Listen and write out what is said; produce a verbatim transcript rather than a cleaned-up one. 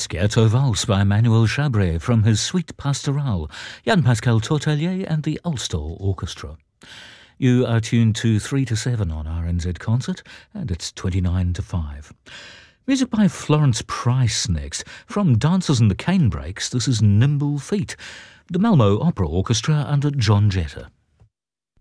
Scherzo Valse by Emmanuel Chabret from his Suite Pastorale, Jan-Pascal Tortelier and the Ulster Orchestra. You are tuned to three to seven on R N Z Concert, and it's twenty-nine to five. Music by Florence Price next. From Dancers and the Canebrakes, this is Nimble Feet, the Malmo Opera Orchestra under John Jetta.